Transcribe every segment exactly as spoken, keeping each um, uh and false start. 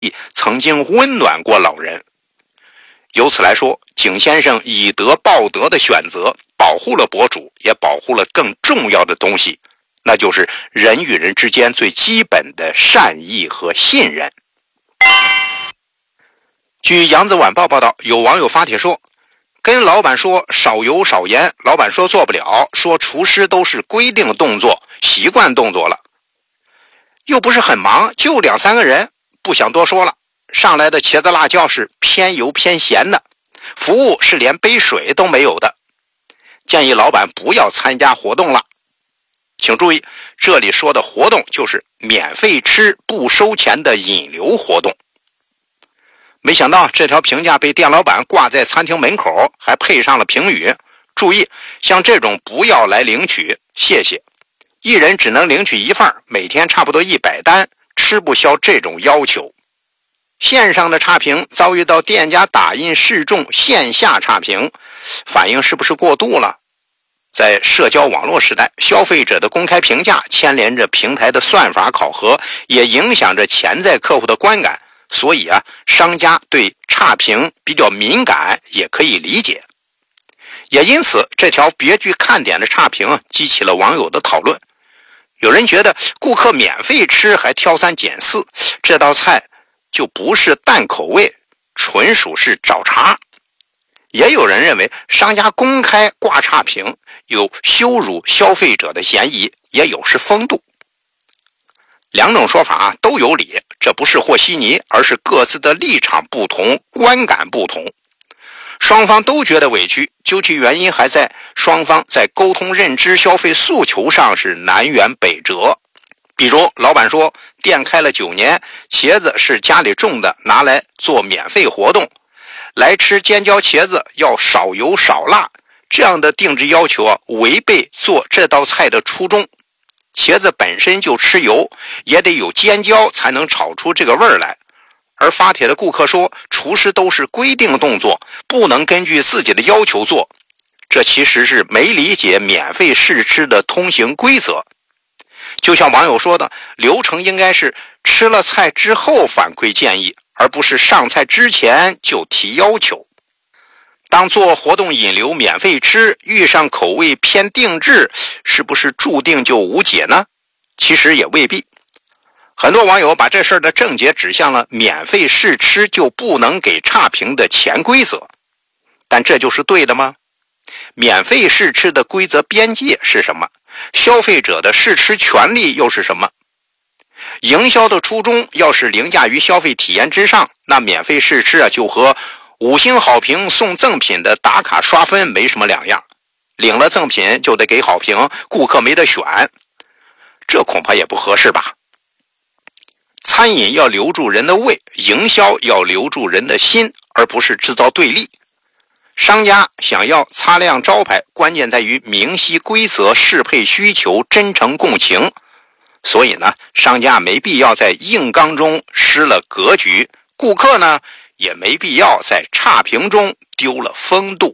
曾经温暖过老人。由此来说，景先生以德报德的选择，保护了博主，也保护了更重要的东西，那就是人与人之间最基本的善意和信任。据扬子晚报报道，有网友发帖说，跟老板说少油少盐，老板说做不了，说厨师都是规定动作，习惯动作了。又不是很忙，就两三个人，不想多说了。上来的茄子辣椒是偏油偏咸的，服务是连杯水都没有的。建议老板不要参加活动了。请注意，这里说的活动就是免费吃不收钱的引流活动。没想到这条评价被店老板挂在餐厅门口，还配上了评语：注意，像这种不要来领取，谢谢。一人只能领取一份，每天差不多一百单，吃不消这种要求。线上的差评遭遇到店家打印示众线下差评，反应是不是过度了？在社交网络时代，消费者的公开评价牵连着平台的算法考核，也影响着潜在客户的观感，所以啊，商家对差评比较敏感也可以理解。也因此，这条别具看点的差评激起了网友的讨论。有人觉得顾客免费吃还挑三拣四，这道菜就不是淡口味，纯属是找茬。也有人认为商家公开挂差评有羞辱消费者的嫌疑，也有失风度。两种说法都有理，这不是和稀泥，而是各自的立场不同，观感不同。双方都觉得委屈，究其原因还在双方在沟通认知消费诉求上是南辕北辙。比如老板说店开了九年，茄子是家里种的，拿来做免费活动，来吃尖椒茄子要少油少辣，这样的定制要求啊，违背做这道菜的初衷。茄子本身就吃油，也得有尖椒才能炒出这个味儿来。而发帖的顾客说，厨师都是规定动作，不能根据自己的要求做，这其实是没理解免费试吃的通行规则。就像网友说的，流程应该是吃了菜之后反馈建议，而不是上菜之前就提要求。当做活动引流免费吃，遇上口味偏定制，是不是注定就无解呢？其实也未必。很多网友把这事儿的症结指向了免费试吃就不能给差评的潜规则，但这就是对的吗？免费试吃的规则边界是什么？消费者的试吃权利又是什么？营销的初衷要是凌驾于消费体验之上，那免费试吃啊，就和五星好评送赠品的打卡刷分没什么两样。领了赠品就得给好评，顾客没得选，这恐怕也不合适吧。餐饮要留住人的胃，营销要留住人的心，而不是制造对立。商家想要擦亮招牌，关键在于明晰规则，适配需求，真诚共情。所以呢，商家没必要在硬刚中失了格局，顾客呢也没必要在差评中丢了风度。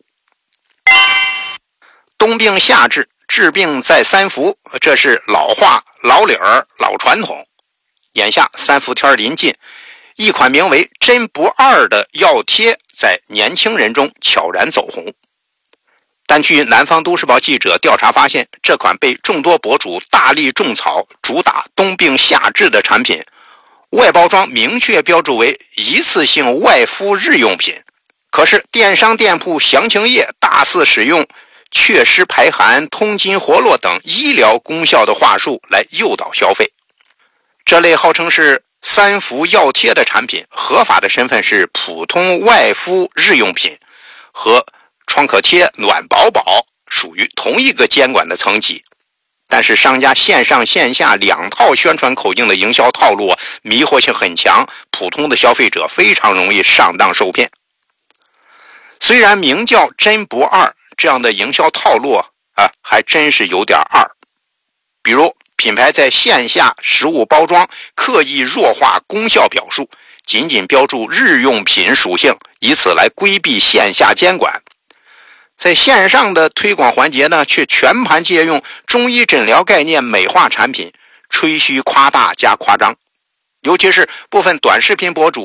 冬病夏治，治病在三伏，这是老话老理儿老传统。眼下三伏天临近，一款名为真不二的药贴在年轻人中悄然走红。但据南方都市报记者调查发现，这款被众多博主大力种草，主打冬病夏治的产品，外包装明确标注为一次性外敷日用品，可是电商店铺详情页大肆使用祛湿排寒、通筋活络等医疗功效的话术来诱导消费。这类号称是三伏药贴的产品，合法的身份是普通外敷日用品，和创可贴、暖宝宝属于同一个监管的层级。但是商家线上线下两套宣传口径的营销套路迷惑性很强，普通的消费者非常容易上当受骗。虽然名叫真不二，这样的营销套路啊，还真是有点二。比如品牌在线下食物包装刻意弱化功效表述，仅仅标注日用品属性，以此来规避线下监管。在线上的推广环节呢，却全盘借用中医诊疗概念美化产品，吹嘘夸大加夸张。 尤其是部分短视频博主